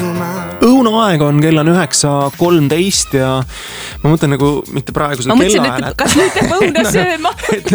Õunaaeg on, kell on 9:13 ja ma mõtlen nagu mitte praegu seda kellaajal. Kas nüüd peab õuna sööma?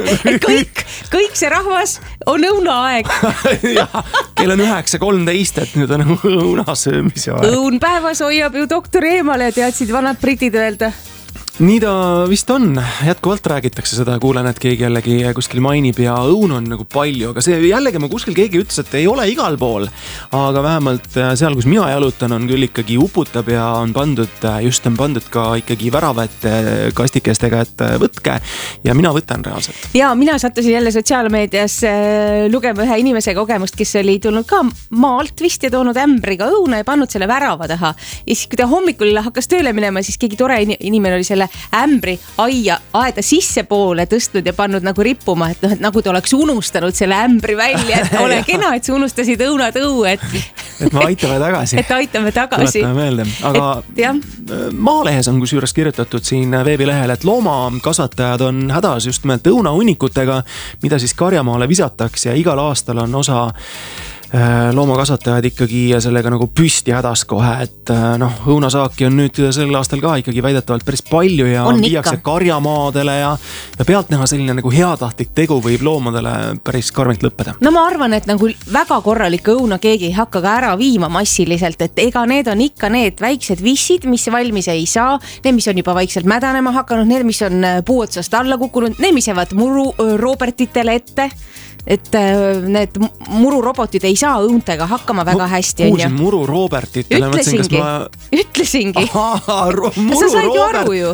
kõik see rahvas on õunaaeg. Jah, kell on 9:13, et nüüd on õuna söömise aeg. Õun päevas hoiab ju doktor eemale, teadsid vanad britid öelda. Nii ta vist on, jätkuvalt räägitakse seda, kuulen, et keegi jällegi kuskil mainib ja õun on nagu palju, aga see jällegi ma kuskil keegi ütles, et ei ole igal pool, aga vähemalt seal, kus mina jalutan, on küll ikkagi uputab ja on pandud ka ikkagi väravate kastikestega, et võtke ja mina võtan reaalselt. Ja mina sattusin jälle sotsiaalmeedias lugema ühe inimese kogemust, kes oli tulnud ka maalt vist ja toonud ämbriga õuna ja pannud selle värava taha. Ja siis, kui ta hommikul hakkas tööle minema, siis keegi tore inimene oli selle ämbri aeda sisse poole tõstnud ja pannud nagu rippuma, et noh, et nagu ta oleks unustanud selle ämbri välja, et ole kena, et sa unustasid õunatõu, et me aitame tagasi. Et aitame tagasi. Tuletame meelde. Aga Maalehes on kusjuures kirjutatud siin veebilehel, et loomakasvatajad on hädas just nimelt õunahunnikutega, mida siis karjamaale visatakse ja igal aastal on osa loomakasvatajad ikkagi sellega nagu püsti hädas kohe, et noh, õunasaaki on nüüd sel aastal ka ikkagi väidetavalt päris palju ja viiakse karjamaadele ja pealtnäha selline nagu heatahtlik tegu võib loomadele päris karmilt lõppeda. No ma arvan, et nagu väga korralik õuna keegi ei hakka ka ära viima massiliselt, et ega need on ikka need väiksed vissid, mis valmis ei saa, need, mis on juba vaikselt mädanema hakanud, need, mis on puu otsast alla kukkunud, need, mis jäävad muru Robertitele ette, et need mururobotid ei saa õuntega hakkama väga hästi. Kuulsin muru Robertitele. Ütlesingi. Sa said ju aru ju.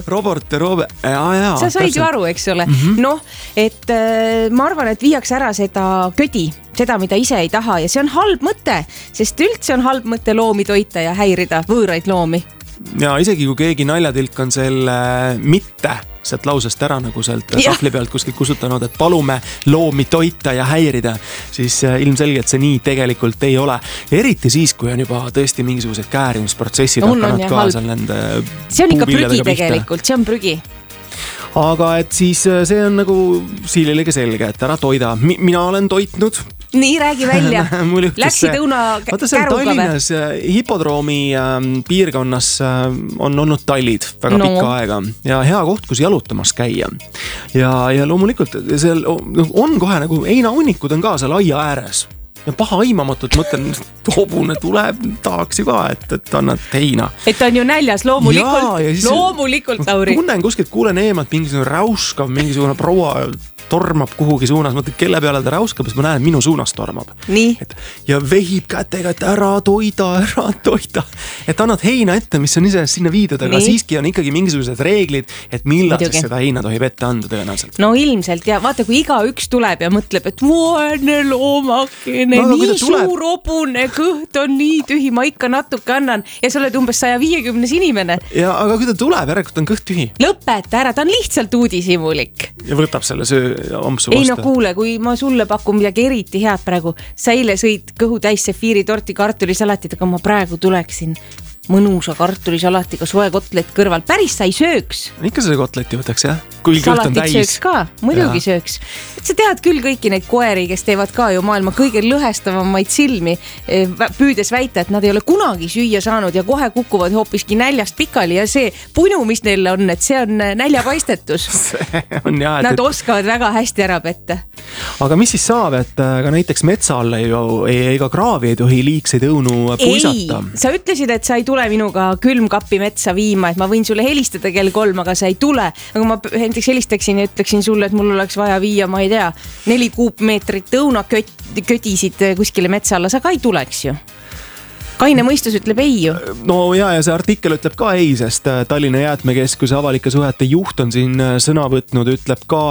Sa said ju aru, eks ole. Noh, et ma arvan, et viiaks ära seda ködi, seda, mida ise ei taha ja see on halb mõte, sest üldse on halb mõte loomi toita ja häirida võõraid loomi. Ja isegi kui keegi naljatilk on selle mitte sealt lausest ära nagu sealt sahvli pealt kuskil kusutanud, et palume loomi toita ja häirida, siis ilmselgelt see nii tegelikult ei ole. Eriti siis, kui on juba tõesti mingisugused käärimisprotsessid hakanud ka seal nende see on ikka prügi tegelikult, see on prügi. Aga et siis see on nagu siililegi selge, et ära toida. Mina olen toitnud. Nii, räägi välja. Läksid õuna käruga või? Tallinnas hipodroomi piirkonnas on olnud tallid väga pikka aega ja hea koht, kus jalutamas käia. Ja loomulikult seal on kohe nagu heinahunnikud on ka seal aia ääres. Ja paha aimamatult mõtlen, hobune tuleb, tahaks ju ka, et annad heina. Et on ju näljas, loomulikult, Lauri. Tunnen kuskilt, kuulen eemalt mingisugune räuskav, mingisugune proua tormab kuhugi suunas, mõtled, kelle peale ta räuskab, siis ma näen, minu suunas tormab. Nii. Ja vehib kätega, et ära toida. Et annad heina ette, mis on ise sinna viidud, aga siiski on ikkagi mingisugused reeglid, et millal siis seda heina tohib ette anda tõenäoliselt. No ilmselt ja vaata, kui iga üks tuleb ja mõtleb, et vaene loomakene, nii suur hobune, kõht on nii tühi, ma ikka natuke annan ja sa oled umbes 150 inimene. Ja, aga kui ta tuleb, järelikult on kõht tühi. Lõpeta ära, ta on lihtsalt uudishimulik. Ja võtab selle söö ampsu vastu. Ei no kuule, kui ma sulle pakun midagi eriti head praegu, sa eile sõid kõhu täis sefiiritorti kartulisalatit, aga ma praegu tuleksin mõnusa kartulisalatiga soe kotlet kõrval. Päris sa ei sööks. Ikka selle kotleti võtaks, jah? Kui kõht on täis. Salatit sööks ka, muidugi sööks. Et sa tead küll kõiki neid koeri, kes teevad ka ju maailma kõige lõhestavamaid silmi, püüdes väita, et nad ei ole kunagi süüa saanud ja kohe kukuvad hoopiski näljast pikali ja see punu, mis neil on, et see on näljapaistetus. Nad oskavad väga hästi ära petta. Aga mis siis saab, et ka näiteks metsa alla ega kraavi ei tohi liigseid õunu puisata? Ei, sa ütlesid, et sa ei tule minuga külmkappi metsa viima, et ma võin sulle helistada kell 3, aga sa ei tule. Aga ma näiteks helistaksin ja ütleksin sulle, et mul oleks vaja viia, ma ei tea, 4 kuupmeetrit õunakötisid kuskile metsa alla, sa ka ei tuleks ju. Kaine mõistus ütleb ei ju. No ja see artikkel ütleb ka ei, sest Tallinna Jäätmekeskuse avalike suhete juht on siin sõna võtnud, ütleb ka,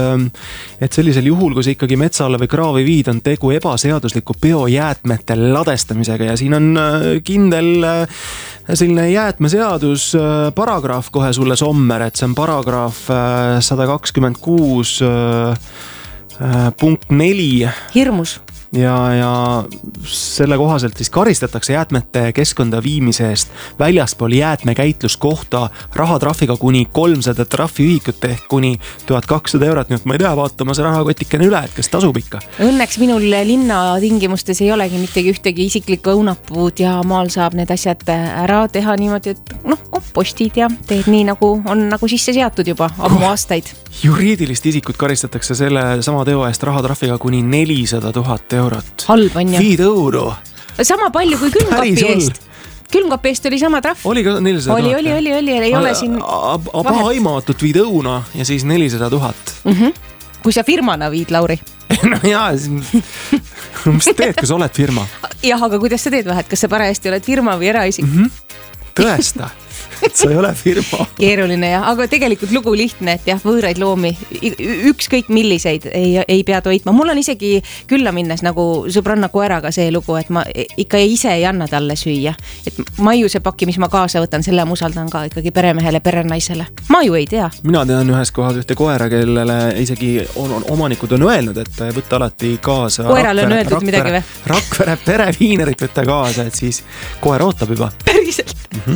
et sellisel juhul, kus ikkagi metsa alla või kraavi viid, on tegu ebaseadusliku biojäätmete ladestamisega ja siin on kindel selline jäätmeseadus paragraaf kohe sulle sommer, et see on paragraaf 126 punkt 4. Hirmus. ja selle kohaselt siis karistatakse jäätmete keskkonda viimise eest väljaspool jäätmekäitluskohta rahatrahviga kuni 300 trahviühikut ehk kuni 1200 eurot, nii et ma ei tea, vaatama see rahakotikene üle, et kas tasub ikka. Õnneks minul linna tingimustes ei olegi ühtegi isiklikku õunapuud ja maal saab need asjad ära teha niimoodi, et kompostid ja teed nii nagu on sisse seatud juba ammu aastaid. Juriidilist isikut karistatakse selle sama teo eest rahatrahviga kuni 400 000 eurot. Halb on ju. 5 euro. Sama palju kui külmkapi eest. Külmkapi eest oli sama trahv. Oli ka 400 000? Oli, ei ole siin vahet. Aimatut viid õuna ja siis 400 000. Kui sa firmana viid, Lauri? No jaa, mis teed, kui sa oled firma? Jah, aga kuidas sa teed vahet, kas sa parajasti oled firma või eraisik? Tõesta, et sa ei ole firma. Keeruline jah, aga tegelikult lugu lihtne, et jah, võõraid loomi, ükskõik milliseid ei pea toitma. Mul on isegi külla minnes nagu sõbranna koeraga see lugu, et ma ikka ise ei anna talle süüa. Et maiuse paki, mis ma kaasa võtan, selle ma usaldan ka ikkagi peremehele, perenaisele. Ma ju ei tea. Mina tean ühes kohas ühte koera, kellele isegi omanikud on öelnud, et võtta alati kaasa. Koerale on öeldud midagi või? Rakvere pereviinerit võtta kaasa, et siis koer ootab juba. Päriselt.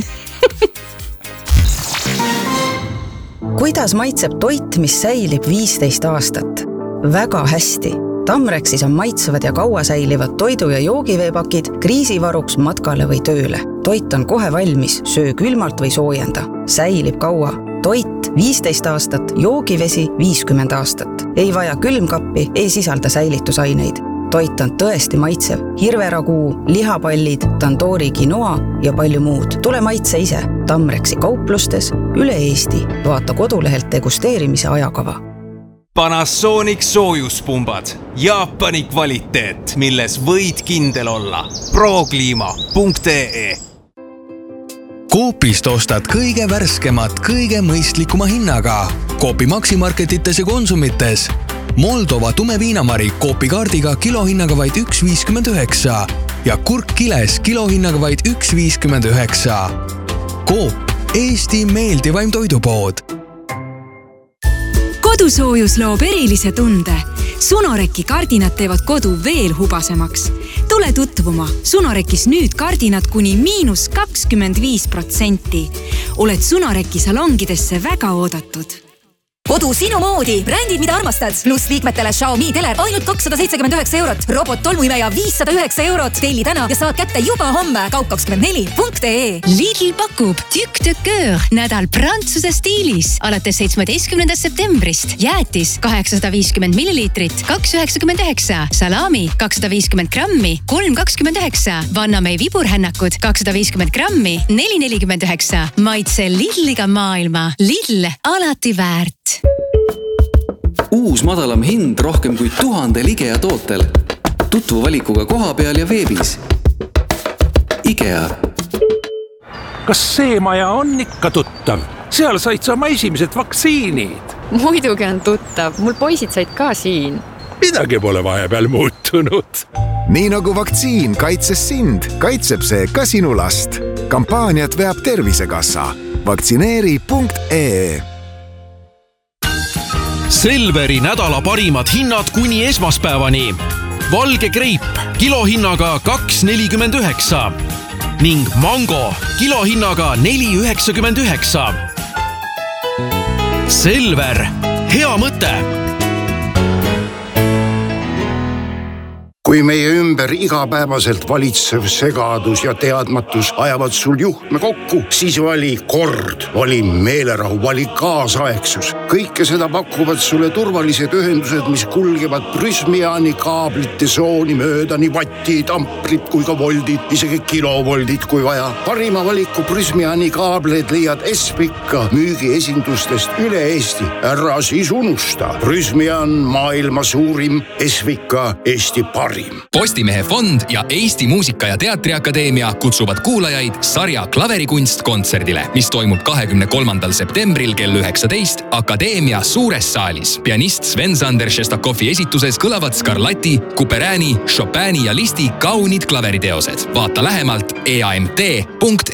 Kuidas maitseb toit, mis säilib 15 aastat? Väga hästi. Tamrexis on maitsevad ja kaua säilivad toidu- ja joogiveepakid kriisivaruks matkale või tööle. Toit on kohe valmis, söö külmalt või soojenda. Säilib kaua. Toit 15 aastat, joogivesi 50 aastat. Ei vaja külmkappi, ei sisalda säilitusaineid. Toit on tõesti maitsev. Hirveraguu, lihapallid, tandoori quinoa ja palju muud. Tule maitse ise. Tamrexi kauplustes üle Eesti. Vaata kodulehelt degusteerimise ajakava. Panasonic soojuspumbad. Jaapani kvaliteet, milles võid kindel olla. Proclima.ee Coopist ostad kõige värskemat, kõige mõistlikuma hinnaga. Coopi maksimarketites ja konsumites. Moldova tume viinamari Coopi kaardiga kilohinnaga vaid 1,59 ja kurk kiles kilohinnaga vaid 1,59. Coop, Eesti meeldivaim toidupood. Kodusoojus loob erilise tunde. Sunoreki kardinad teevad kodu veel hubasemaks. Tule tutvuma. Sunorekis nüüd kardinad kuni -25%. Oled Sunoreki salongidesse väga oodatud. Kodu sinu moodi, brändid mida armastad, pluss liikmetele Xiaomi teler ainult 279 eurot, robot tolmuimeja 509 eurot, telli täna ja saad kätte juba homme kaup24.ee. Lidl pakub Duc de Coeur nädal Prantsuse stiilis alates 17. septembrist. Jäätis 850 milliliitrit, 2,99, salami 250 grammi, 3,29, Vannamei viburhännakud 250 grammi, 4,49. Maitse Lidliga maailma. Lidl alati väärt. Uus madalam hind rohkem kui 1000 IKEA tootel. Tutvu valikuga koha peal ja veebis. IKEA. Kas see maja on ikka tuttav? Seal said sa oma esimesed vaktsiinid. Muidugi on tuttav. Mul poisid said ka siin. Midagi pole vahepeal muutunud. Nii nagu vaktsiin kaitses sind, kaitseb see ka sinu last. Kampaaniat veab Tervisekassa. Vaktsineeri.ee Selveri nädala parimad hinnad kuni esmaspäevani. Valge greip kilohinnaga 2,49 ning mango kilohinnaga 4,99. Selver, hea mõte! Kui meie ümber igapäevaselt valitsev segadus ja teadmatus ajavad sul juhtme kokku, siis vali kord, vali meelerahu, vali kaasaegsus. Kõike seda pakuvad sulle turvalised ühendused, mis kulgevad Prysmiani kaablite sooni mööda, nii vattid, amprid kui ka voldid, isegi kilovoldid kui vaja. Parima valiku Prysmiani kaableid leiad Espika müügiesindustest üle Eesti. Ära siis unusta. Prysmian maailma suurim, Espika Eesti parim. Postimehe fond ja Eesti Muusika- ja Teatriakadeemia kutsuvad kuulajaid sarja Klaverikunst kontserdile, mis toimub 23. septembril kell 19 Akadeemia suures saalis. Pianist Sven-Sander Šestakovi esituses kõlavad Scarlatti, Couperini, Chopini ja Listi kaunid klaveriteosed. Vaata lähemalt eamt.ee.